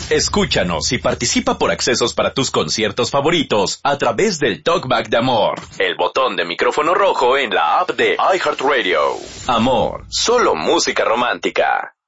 Escúchanos y participa por accesos para tus conciertos favoritos a través del Talkback de Amor, el botón de micrófono rojo en la app de iHeartRadio. Amor, solo música romántica.